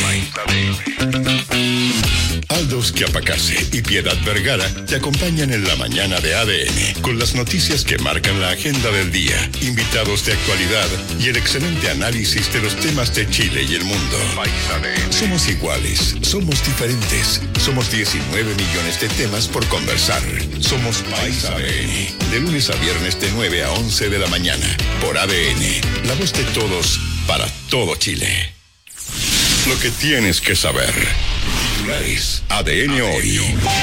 Aldos Chiapacase y Piedad Vergara te acompañan en la mañana de ADN con las noticias que marcan la agenda del día, invitados de actualidad y el excelente análisis de los temas de Chile y el mundo. Somos iguales, somos diferentes, somos 19 millones de temas por conversar. Somos País ADN, de lunes a viernes de 9 a 11 de la mañana, por ADN, la voz de todos para todo Chile. Lo que tienes que saber. ADN hoy.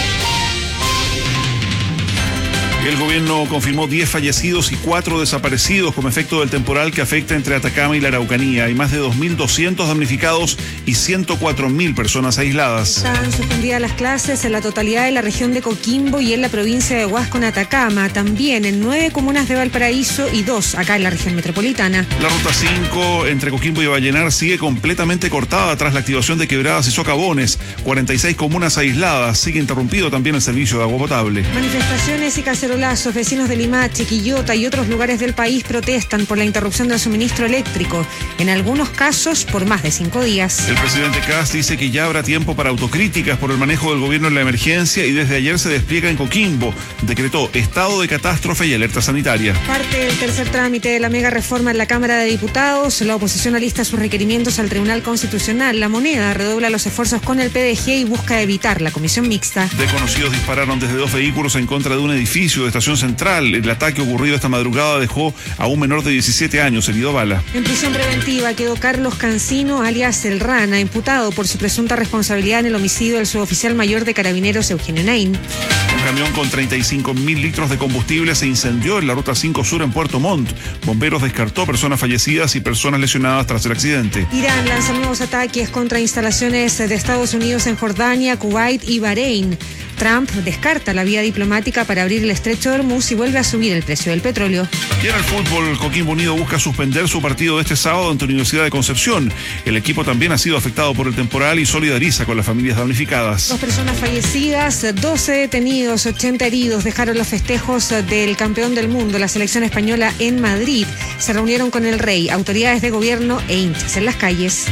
El gobierno confirmó 10 fallecidos y 4 desaparecidos como efecto del temporal que afecta entre Atacama y la Araucanía. Hay más de 2.200 damnificados y 104.000 personas aisladas. Están suspendidas las clases en la totalidad de la región de Coquimbo y en la provincia de Huasco, en Atacama. También en 9 comunas de Valparaíso y 2 acá en la región metropolitana. La ruta 5 entre Coquimbo y Vallenar sigue completamente cortada tras la activación de quebradas y socavones. 46 comunas aisladas. Sigue interrumpido también el servicio de agua potable. Manifestaciones y cacerolazos. Vecinos de Limache, Quillota y otros lugares del país protestan por la interrupción del suministro eléctrico, en algunos casos por más de 5 días. El presidente Kast dice que ya habrá tiempo para autocríticas por el manejo del gobierno en la emergencia y desde ayer se despliega en Coquimbo. Decretó estado de catástrofe y alerta sanitaria. Parte del tercer trámite de la mega reforma en la Cámara de Diputados. La oposición alista sus requerimientos al Tribunal Constitucional. La Moneda redobla los esfuerzos con el PDG y busca evitar la comisión mixta. Desconocidos dispararon desde 2 vehículos en contra de un edificio de Estación Central. El ataque ocurrido esta madrugada dejó a un menor de 17 años herido a bala. En prisión preventiva quedó Carlos Cancino, alias El Rana, imputado por su presunta responsabilidad en el homicidio del suboficial mayor de Carabineros Eugenio Nain. camión con 35.000 litros de combustible se incendió en la Ruta 5 Sur en Puerto Montt. Bomberos descartó personas fallecidas y personas lesionadas tras el accidente. Irán lanza nuevos ataques contra instalaciones de Estados Unidos en Jordania, Kuwait y Bahrein. Trump descarta la vía diplomática para abrir el estrecho de Hormuz y vuelve a subir el precio del petróleo. Y en el fútbol, Coquimbo Unido busca suspender su partido de este sábado ante Universidad de Concepción. El equipo también ha sido afectado por el temporal y solidariza con las familias damnificadas. 2 personas fallecidas, 12 detenidos, 80 heridos dejaron los festejos del campeón del mundo, la selección española, en Madrid. Se reunieron con el rey, autoridades de gobierno e hinchas en las calles.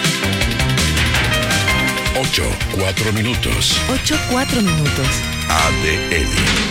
4 minutos. 4 minutos. ADN.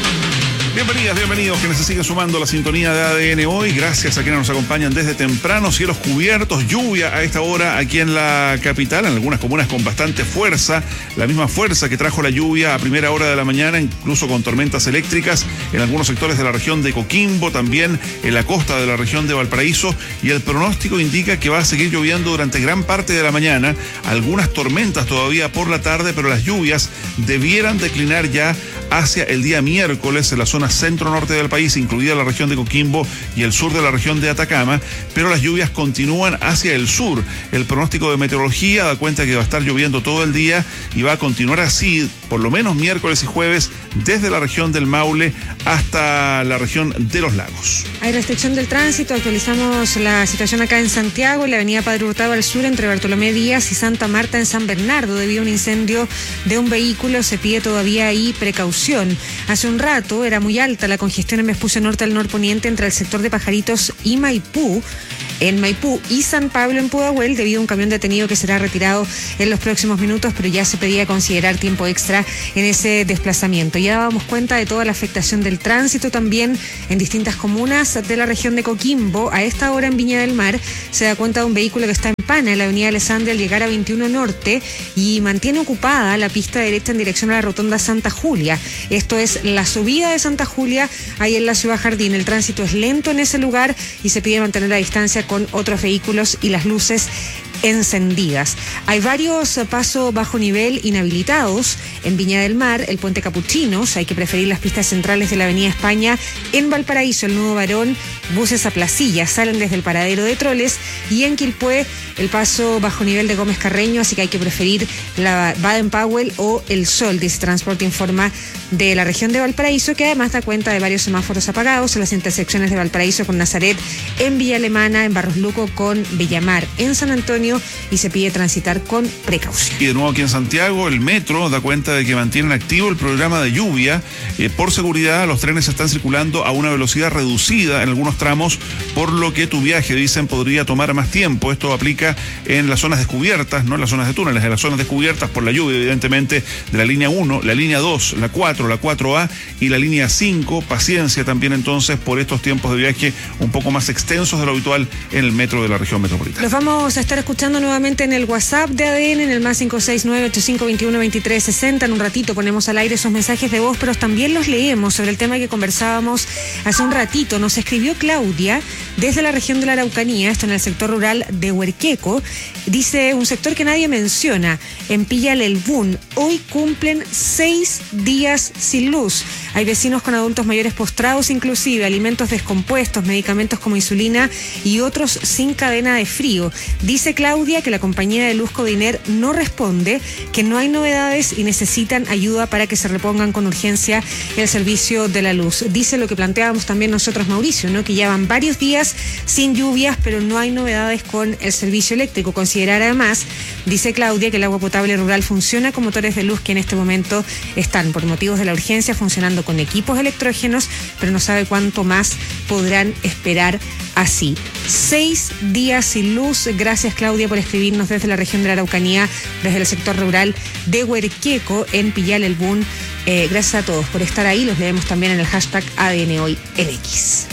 Bienvenidos quienes se siguen sumando a la sintonía de ADN hoy. Gracias a quienes nos acompañan desde temprano. Cielos cubiertos, lluvia a esta hora aquí en la capital, en algunas comunas con bastante fuerza, la misma fuerza que trajo la lluvia a primera hora de la mañana, incluso con tormentas eléctricas en algunos sectores de la región de Coquimbo, también en la costa de la región de Valparaíso, y el pronóstico indica que va a seguir lloviendo durante gran parte de la mañana, algunas tormentas todavía por la tarde, pero las lluvias debieran declinar ya hacia el día miércoles en la zona centro-norte del país, incluida la región de Coquimbo y el sur de la región de Atacama, pero las lluvias continúan hacia el sur. El pronóstico de meteorología da cuenta que va a estar lloviendo todo el día y va a continuar así, por lo menos miércoles y jueves, desde la región del Maule hasta la región de los Lagos. Hay restricción del tránsito, actualizamos la situación acá en Santiago, en la avenida Padre Hurtado al sur, entre Bartolomé Díaz y Santa Marta en San Bernardo, debido a un incendio de un vehículo. Se pide todavía ahí precaución. Hace un rato era muy alta la congestión en Vespucio Norte al norponiente entre el sector de Pajaritos y Maipú, en Maipú y San Pablo en Pudahuel, debido a un camión detenido que será retirado en los próximos minutos, pero ya se pedía considerar tiempo extra en ese desplazamiento. Ya dábamos cuenta de toda la afectación del tránsito también en distintas comunas de la región de Coquimbo. A esta hora en Viña del Mar se da cuenta de un vehículo que está en pana en la avenida Alessandria al llegar a 21 Norte y mantiene ocupada la pista derecha en dirección a la rotonda Santa Julia. Esto es la subida de Santa Julia ahí en la Ciudad Jardín. El tránsito es lento en ese lugar y se pide mantener la distancia con otros vehículos y las luces encendidas. Hay varios pasos bajo nivel inhabilitados en Viña del Mar, el puente Capuchinos, hay que preferir las pistas centrales de la avenida España. En Valparaíso, el nudo Barón, buses a Placilla salen desde el paradero de Troles, y en Quilpué el paso bajo nivel de Gómez Carreño, así que hay que preferir la Baden-Powell o el Sol, dice Transporte Informa de la región de Valparaíso, que además da cuenta de varios semáforos apagados en las intersecciones de Valparaíso con Nazaret, en Villa Alemana, en Barros Luco con Villamar, en San Antonio, y se pide transitar con precaución. Y de nuevo aquí en Santiago, el metro da cuenta de que mantienen activo el programa de lluvia. Por seguridad, los trenes están circulando a una velocidad reducida en algunos tramos, por lo que tu viaje, dicen, podría tomar más tiempo. Esto aplica en las zonas descubiertas, no en las zonas de túneles, en las zonas descubiertas por la lluvia, evidentemente, de la línea 1, la línea 2, la 4, la 4A y la línea 5. Paciencia también entonces por estos tiempos de viaje un poco más extensos de lo habitual en el metro de la región metropolitana. Los vamos a estar escuchando nuevamente en el WhatsApp de ADN, en el más 569-8521-2360. En un ratito ponemos al aire esos mensajes de voz, pero también los leemos sobre el tema que conversábamos hace un ratito. Nos escribió Claudia desde la región de la Araucanía, esto en el sector rural de Huerqueco. Dice, un sector que nadie menciona, en Pillalelbún, hoy cumplen 6 días sin luz. Hay vecinos con adultos mayores postrados, inclusive alimentos descompuestos, medicamentos como insulina y otros sin cadena de frío. Dice Claudia que la compañía de luz Codiner no responde, que no hay novedades y necesitan ayuda para que se repongan con urgencia el servicio de la luz. Dice lo que planteábamos también nosotros, Mauricio, ¿no? Que ya van varios días sin lluvias, pero no hay novedades con el servicio eléctrico. Considerar además, dice Claudia, que el agua potable rural funciona con motores de luz que en este momento están, por motivos de la urgencia, funcionando con equipos electrógenos, pero no sabe cuánto más podrán esperar así. 6 días sin luz. Gracias, Claudia, por escribirnos desde la región de la Araucanía, desde el sector rural de Huerqueco, en Pillalelbún. Gracias a todos por estar ahí. Los leemos también en el hashtag ADN Hoy en X.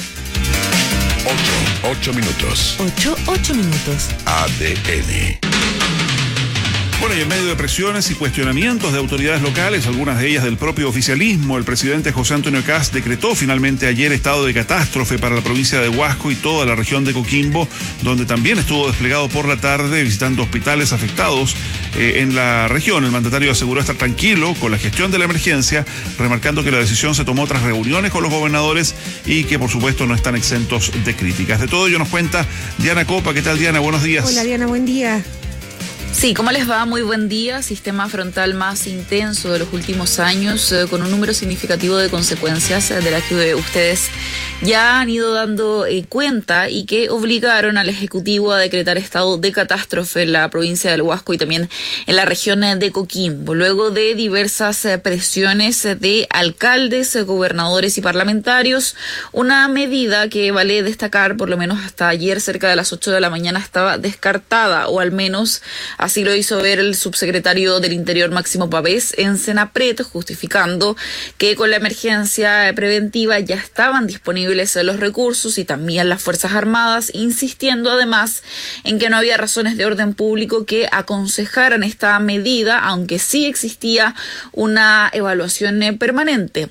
8 minutos. 8 minutos. ADN. Bueno, y en medio de presiones y cuestionamientos de autoridades locales, algunas de ellas del propio oficialismo, el presidente José Antonio Kast decretó finalmente ayer estado de catástrofe para la provincia de Huasco y toda la región de Coquimbo, donde también estuvo desplegado por la tarde visitando hospitales afectados en la región. El mandatario aseguró estar tranquilo con la gestión de la emergencia, remarcando que la decisión se tomó tras reuniones con los gobernadores y que por supuesto no están exentos de críticas. De todo ello nos cuenta Diana Copa. ¿Qué tal, Diana? Buenos días. Hola, Diana, buen día. Sí, ¿cómo les va? Muy buen día. Sistema frontal más intenso de los últimos años, con un número significativo de consecuencias de las que ustedes ya han ido dando cuenta y que obligaron al Ejecutivo a decretar estado de catástrofe en la provincia del Huasco y también en la región de Coquimbo, luego de diversas presiones de alcaldes, gobernadores y parlamentarios. Una medida que vale destacar, por lo menos hasta ayer cerca de las 8 de la mañana estaba descartada, o al menos así lo hizo ver el subsecretario del Interior Máximo Pavés en Senapred, justificando que con la emergencia preventiva ya estaban disponibles los recursos y también las Fuerzas Armadas, insistiendo además en que no había razones de orden público que aconsejaran esta medida, aunque sí existía una evaluación permanente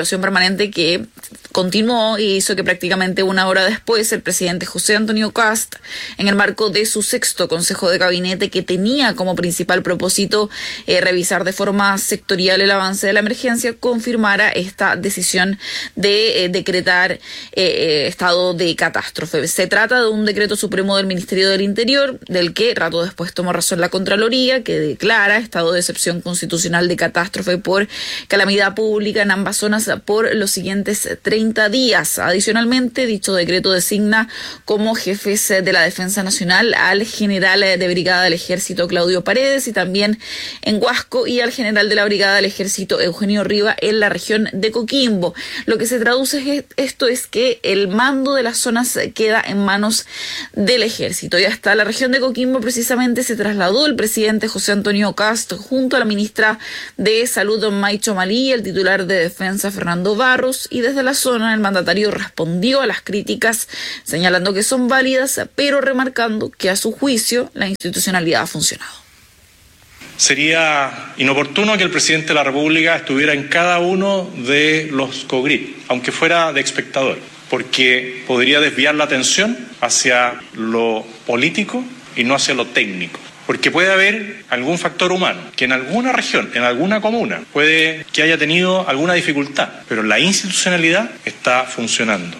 que continuó y hizo que prácticamente una hora después el presidente José Antonio Kast, en el marco de su 6º Consejo de Gabinete, que tenía como principal propósito revisar de forma sectorial el avance de la emergencia, confirmara esta decisión de decretar estado de catástrofe. Se trata de un decreto supremo del Ministerio del Interior, del que rato después tomó razón la Contraloría, que declara estado de excepción constitucional de catástrofe por calamidad pública en ambas zonas por los siguientes 30 días. Adicionalmente, dicho decreto designa como jefes de la Defensa Nacional al general de brigada del Ejército Claudio Paredes, y también en Huasco, y al general de la brigada del Ejército Eugenio Riva en la región de Coquimbo. Lo que se traduce esto es que el mando de las zonas queda en manos del Ejército. Y hasta la región de Coquimbo precisamente se trasladó el presidente José Antonio Kast junto a la ministra de Salud Maicho Malí y el titular de Defensa Fernando Barros, y desde la zona el mandatario respondió a las críticas señalando que son válidas, pero remarcando que a su juicio la institucionalidad ha funcionado. Sería inoportuno que el presidente de la República estuviera en cada uno de los COGRIP, aunque fuera de espectador, porque podría desviar la atención hacia lo político y no hacia lo técnico. Porque puede haber algún factor humano que en alguna región, en alguna comuna, puede que haya tenido alguna dificultad, pero la institucionalidad está funcionando.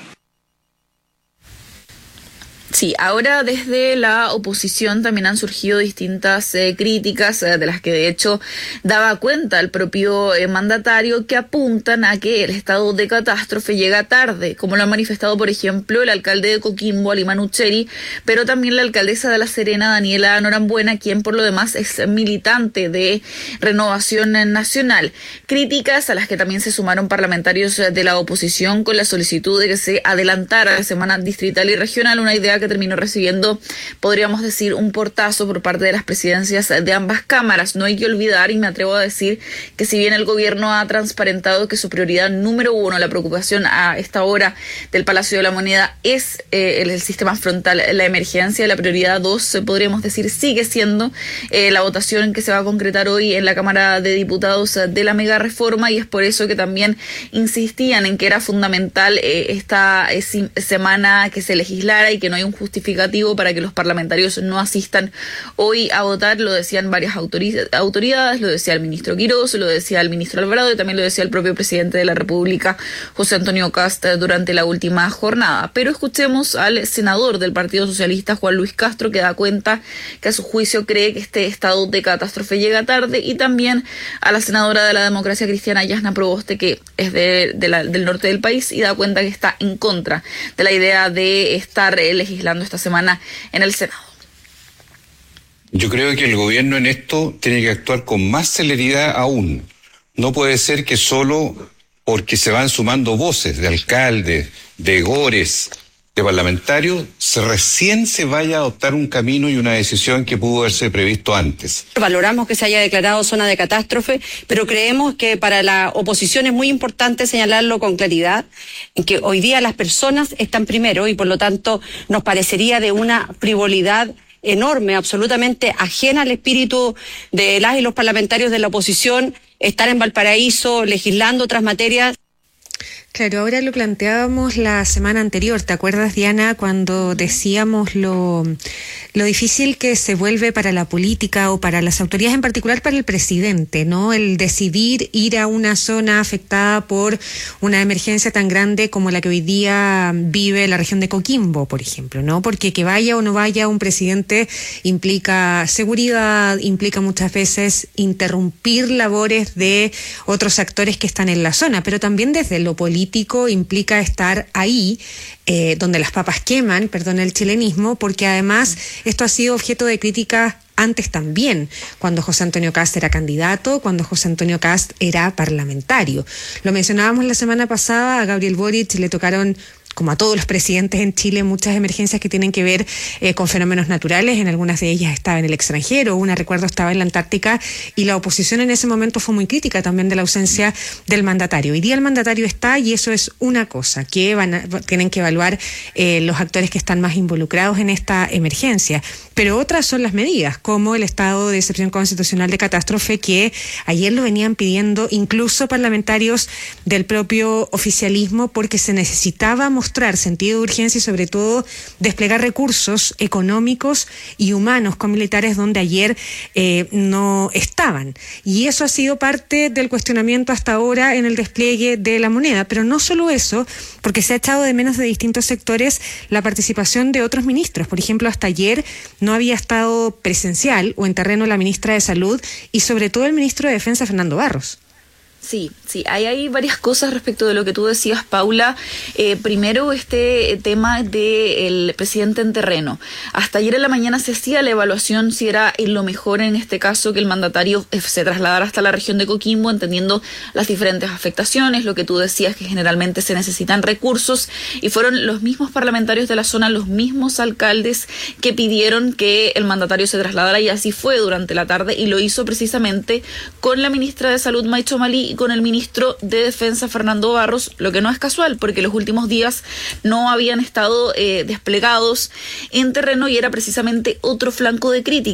Sí, ahora desde la oposición también han surgido distintas críticas, de las que de hecho daba cuenta el propio mandatario, que apuntan a que el estado de catástrofe llega tarde, como lo ha manifestado, por ejemplo, el alcalde de Coquimbo, Alimán Ucheri, pero también la alcaldesa de La Serena, Daniela Norambuena, quien por lo demás es militante de Renovación Nacional. Críticas a las que también se sumaron parlamentarios de la oposición con la solicitud de que se adelantara la semana distrital y regional, una idea que terminó recibiendo, podríamos decir, un portazo por parte de las presidencias de ambas cámaras. No hay que olvidar, y me atrevo a decir, que si bien el gobierno ha transparentado que su prioridad número 1, la preocupación a esta hora del Palacio de la Moneda, es el sistema frontal, la emergencia, la prioridad 2, podríamos decir, sigue siendo la votación que se va a concretar hoy en la Cámara de Diputados de la mega reforma, y es por eso que también insistían en que era fundamental esta semana que se legislara y que no hay un justificativo para que los parlamentarios no asistan hoy a votar. Lo decían varias autoridades, lo decía el ministro Quirós, lo decía el ministro Alvarado y también lo decía el propio presidente de la República, José Antonio Kast, durante la última jornada. Pero escuchemos al senador del Partido Socialista, Juan Luis Castro, que da cuenta que a su juicio cree que este estado de catástrofe llega tarde, y también a la senadora de la Democracia Cristiana, Yasna Proboste, que es del norte del país, y da cuenta que está en contra de la idea de estar legislando esta semana en el Senado. Yo creo que el gobierno en esto tiene que actuar con más celeridad aún. No puede ser que solo porque se van sumando voces de alcaldes, de gores, de parlamentarios, recién se vaya a adoptar un camino y una decisión que pudo haberse previsto antes. Valoramos que se haya declarado zona de catástrofe, pero creemos que para la oposición es muy importante señalarlo con claridad, en que hoy día las personas están primero y por lo tanto nos parecería de una frivolidad enorme, absolutamente ajena al espíritu de las y los parlamentarios de la oposición, estar en Valparaíso legislando otras materias. Claro, ahora lo planteábamos la semana anterior, ¿te acuerdas, Diana, cuando decíamos lo difícil que se vuelve para la política o para las autoridades, en particular para el presidente, ¿no? El decidir ir a una zona afectada por una emergencia tan grande como la que hoy día vive la región de Coquimbo, por ejemplo, ¿no? Porque que vaya o no vaya un presidente implica seguridad, implica muchas veces interrumpir labores de otros actores que están en la zona, pero también desde lo político implica estar ahí, donde las papas queman, perdón el chilenismo, porque además esto ha sido objeto de críticas antes también, cuando José Antonio Kast era candidato, cuando José Antonio Kast era parlamentario. Lo mencionábamos la semana pasada, a Gabriel Boric le tocaron, como a todos los presidentes en Chile, muchas emergencias que tienen que ver con fenómenos naturales. En algunas de ellas estaba en el extranjero, una, recuerdo, estaba en la Antártica, y la oposición en ese momento fue muy crítica también de la ausencia del mandatario. Hoy día el mandatario está, y eso es una cosa que tienen que evaluar los actores que están más involucrados en esta emergencia. Pero otras son las medidas, como el estado de excepción constitucional de catástrofe, que ayer lo venían pidiendo incluso parlamentarios del propio oficialismo, porque se necesitaba mostrar sentido de urgencia y sobre todo desplegar recursos económicos y humanos con militares donde ayer no estaban. Y eso ha sido parte del cuestionamiento hasta ahora en el despliegue de la moneda. Pero no solo eso, porque se ha echado de menos de distintos sectores la participación de otros ministros. Por ejemplo, hasta ayer no había estado presencial o en terreno la ministra de Salud y sobre todo el ministro de Defensa, Fernando Barros. Sí, hay varias cosas respecto de lo que tú decías, Paula. Primero, este tema del presidente en terreno. Hasta ayer en la mañana se hacía la evaluación si era lo mejor en este caso que el mandatario se trasladara hasta la región de Coquimbo, entendiendo las diferentes afectaciones, lo que tú decías, que generalmente se necesitan recursos, y fueron los mismos parlamentarios de la zona, los mismos alcaldes que pidieron que el mandatario se trasladara, y así fue durante la tarde, y lo hizo precisamente con la ministra de Salud, Maicho Malí, y con el ministro de Defensa, Fernando Barros, lo que no es casual, porque los últimos días no habían estado desplegados en terreno, y era precisamente otro flanco de crítica.